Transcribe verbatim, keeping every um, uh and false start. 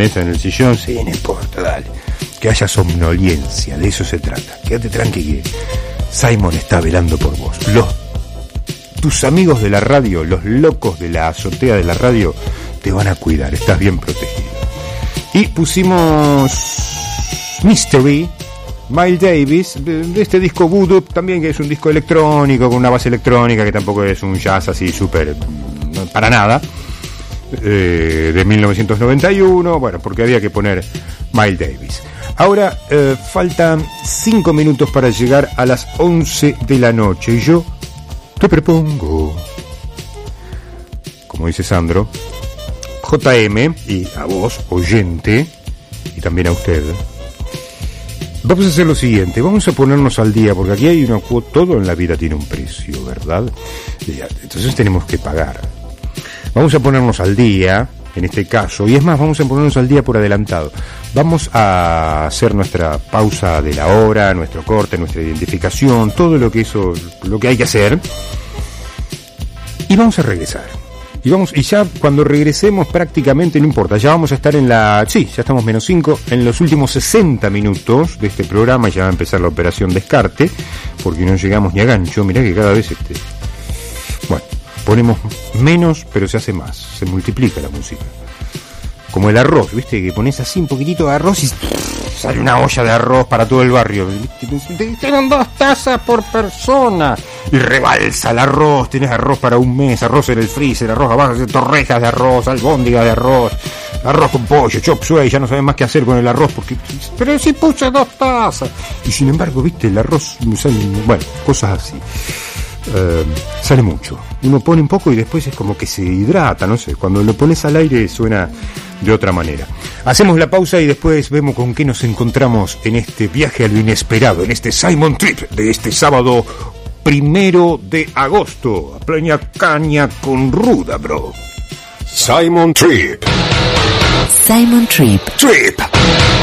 mesa, en el sillón, sí, no importa, dale. Que haya somnolencia, de eso se trata. Quédate tranqui que Simon está velando por vos. Los, tus amigos de la radio, los locos de la azotea de la radio, te van a cuidar, estás bien protegido. Y pusimos Mystery, Miles Davis, de este disco Voodoo, también que es un disco electrónico, con una base electrónica, que tampoco es un jazz así súper, para nada, eh, de mil novecientos noventa y uno, bueno, porque había que poner Miles Davis. Ahora eh, faltan cinco minutos para llegar a las once de la noche, y yo te propongo, como dice Sandro, J M, y a vos, oyente, y también a usted, vamos a hacer lo siguiente, vamos a ponernos al día, porque aquí hay una cuota, todo en la vida tiene un precio, ¿verdad? Entonces tenemos que pagar. Vamos a ponernos al día, en este caso, y es más, vamos a ponernos al día por adelantado. Vamos a hacer nuestra pausa de la hora, nuestro corte, nuestra identificación, todo lo que eso, lo que hay que hacer, y vamos a regresar. Y vamos, y ya cuando regresemos prácticamente no importa, ya vamos a estar en la, sí, ya estamos menos cinco, en los últimos sesenta minutos de este programa, y ya va a empezar la operación descarte, porque no llegamos ni a gancho. Mirá que cada vez este, bueno, ponemos menos, pero se hace más, se multiplica la música. Como el arroz, ¿viste? Que pones así un poquitito de arroz y sale una olla de arroz para todo el barrio. Tienen dos tazas por persona. Y rebalsa el arroz, tenés arroz para un mes, arroz en el freezer, arroz abajo, torrejas de arroz, albóndigas de arroz, arroz con pollo, chop suey, ya no saben más qué hacer con el arroz porque... Pero si puse dos tazas. Y sin embargo, ¿viste? El arroz, bueno, cosas así. Uh, sale mucho. Uno pone un poco y después es como que se hidrata, no sé. Cuando lo pones al aire suena de otra manera. Hacemos la pausa y después vemos con qué nos encontramos en este viaje a lo inesperado, en este Simon Trip de este sábado primero de agosto. A plena caña con ruda, bro. Simon Trip. Simon Trip. Trip.